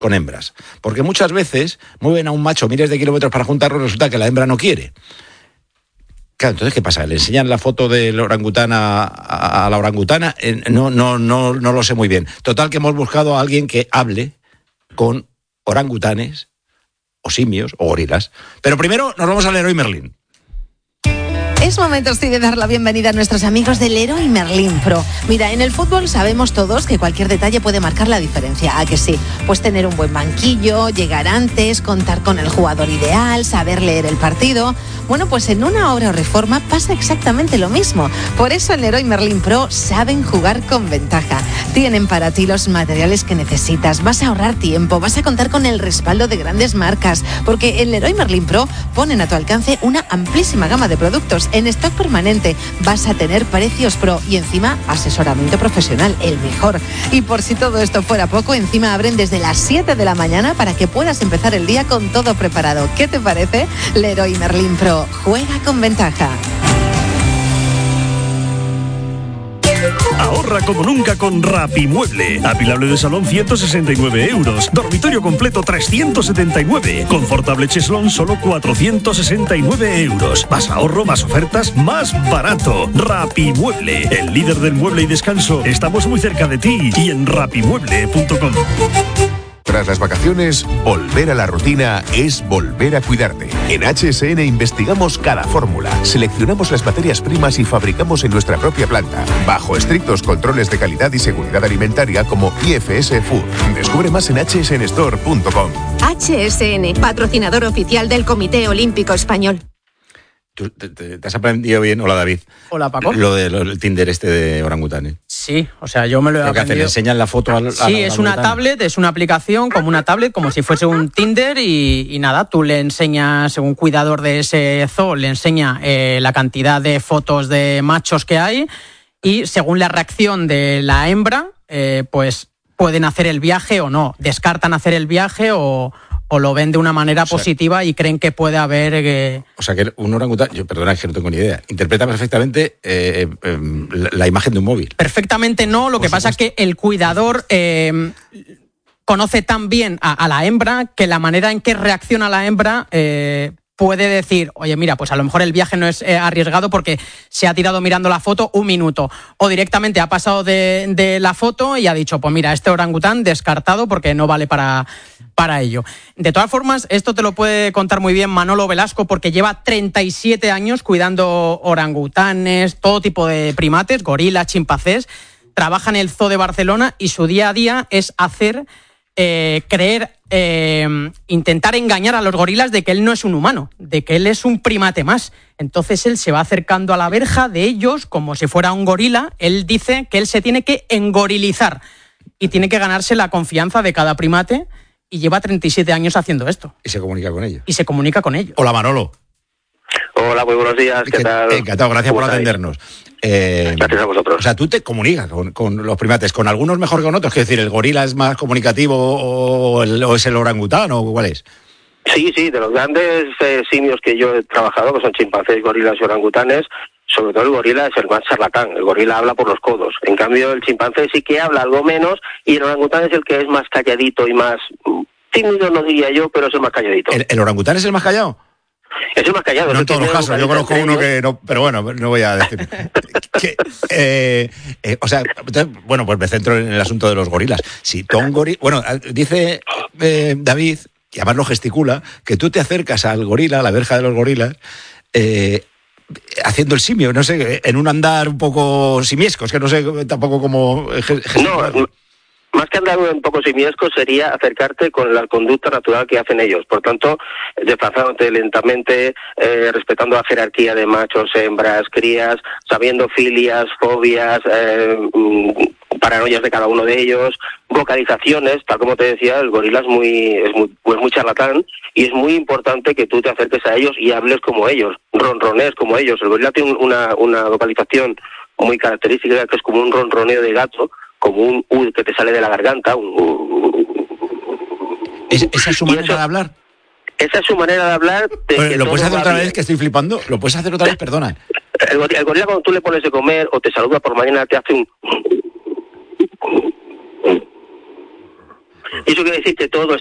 con hembras. Porque muchas veces mueven a un macho miles de kilómetros para juntarlo y resulta que la hembra no quiere. Claro, entonces, ¿qué pasa? ¿Le enseñan la foto del orangután a la orangutana? No lo sé muy bien. Total, que hemos buscado a alguien que hable con orangutanes, o simios, o gorilas. Pero primero nos vamos al Leroy Merlin. Es momento, sí, de dar la bienvenida a nuestros amigos del Leroy Merlin Pro. Mira, en el fútbol sabemos todos que cualquier detalle puede marcar la diferencia. ¿A que sí? Pues tener un buen banquillo, llegar antes, contar con el jugador ideal, saber leer el partido. Bueno, pues en una obra o reforma pasa exactamente lo mismo. Por eso en Leroy Merlin Pro saben jugar con ventaja. Tienen para ti los materiales que necesitas. Vas a ahorrar tiempo, vas a contar con el respaldo de grandes marcas, porque en Leroy Merlin Pro ponen a tu alcance una amplísima gama de productos en stock permanente. Vas a tener precios pro y encima asesoramiento profesional, el mejor. Y por si todo esto fuera poco, encima abren desde las 7 de la mañana para que puedas empezar el día con todo preparado. ¿Qué te parece? Leroy Merlin Pro. Juega con ventaja. Ahorra como nunca con Rapimueble. Apilable de salón 169 euros. Dormitorio completo 379. Confortable cheslón solo 469 euros. Más ahorro, más ofertas, más barato. Rapimueble, el líder del mueble y descanso. Estamos muy cerca de ti y en rapimueble.com. Tras las vacaciones, volver a la rutina es volver a cuidarte. En HSN investigamos cada fórmula, seleccionamos las materias primas y fabricamos en nuestra propia planta, bajo estrictos controles de calidad y seguridad alimentaria como IFS Food. Descubre más en hsnstore.com. HSN, patrocinador oficial del Comité Olímpico Español. ¿Tú te has aprendido bien? Hola, David. Hola, Paco. Lo del Tinder de orangutanes. Sí, o sea, yo me lo he aprendido. ¿Le enseñan la foto a Sí, es una tablet, es una aplicación como una tablet, como si fuese un Tinder y nada, tú le enseñas, un cuidador de ese zoo, le enseña la cantidad de fotos de machos que hay y según la reacción de la hembra, pues pueden hacer el viaje o no, descartan hacer el viaje o lo ven de una manera positiva y creen que puede haber... O sea, que un orangután, perdona, que no tengo ni idea, interpreta perfectamente la imagen de un móvil. Perfectamente no, lo que pasa es que el cuidador conoce tan bien a la hembra que la manera en que reacciona la hembra... puede decir, oye, mira, pues a lo mejor el viaje no es arriesgado porque se ha tirado mirando la foto un minuto. O directamente ha pasado de la foto y ha dicho, pues mira, este orangután descartado porque no vale para ello. De todas formas, esto te lo puede contar muy bien Manolo Velasco porque lleva 37 años cuidando orangutanes, todo tipo de primates, gorilas, chimpancés. Trabaja en el Zoo de Barcelona y su día a día es hacer... intentar engañar a los gorilas de que él no es un humano, de que él es un primate más. Entonces él se va acercando a la verja de ellos como si fuera un gorila. Él dice que él se tiene que engorilizar y tiene que ganarse la confianza de cada primate y lleva 37 años haciendo esto. Y se comunica con ellos. Y se comunica con ellos. Hola, Manolo. Hola, muy buenos días, ¿qué tal? Encantado, gracias por atendernos. Gracias a vosotros. O sea, tú te comunicas con los primates, con algunos mejor que con otros, es decir, ¿el gorila es más comunicativo o es el orangután o cuál es? Sí, de los grandes simios que yo he trabajado, que son chimpancés, gorilas y orangutanes, sobre todo el gorila es el más charlatán, el gorila habla por los codos, en cambio el chimpancé sí que habla algo menos y el orangután es el que es más calladito y más tímido, no diría yo, pero es el más calladito. ¿El orangután es el más callado? Es el más callado. No en todos los casos, yo conozco uno que no, pero bueno, no voy a decir. O sea, bueno, pues me centro en el asunto de los gorilas. Si tú un gorila, bueno, dice David, y además lo gesticula, que tú te acercas al gorila, a la verja de los gorilas, haciendo el simio, no sé, en un andar un poco simiesco, es que no sé tampoco cómo gesticular. No. Más que andar un poco simiesco sería acercarte con la conducta natural que hacen ellos. Por tanto, desplazándote lentamente, respetando la jerarquía de machos, hembras, crías, sabiendo filias, fobias, paranoias de cada uno de ellos, vocalizaciones, tal como te decía, el gorila es muy charlatán y es muy importante que tú te acerques a ellos y hables como ellos, ronronees como ellos. El gorila tiene una vocalización muy característica que es como un ronroneo de gato, como un que te sale de la garganta. ¿Esa es su manera de hablar? Esa es su manera de hablar. ¿Lo puedes hacer otra vez, que estoy flipando? ¿Lo puedes hacer otra vez? Perdona. El gorila cuando tú le pones de comer o te saluda por mañana te hace un... Y eso quiere decir que todo